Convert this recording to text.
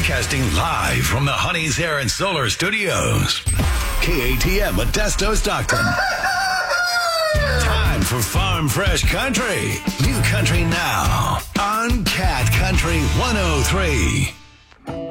Broadcasting live from the Honey's Hair and Solar Studios. KATM Modesto, Stockton. Time for Farm Fresh Country. New country now on Cat Country 103.